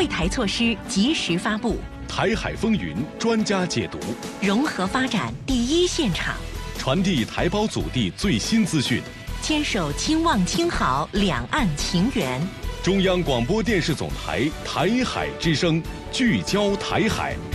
惠台措施及时发布， 台海风云专家解读， 融合发展第一现场， 传递台胞祖地最新资讯， 牵手亲望亲好两岸情缘。 中央广播电视总台台海之声，聚焦台海。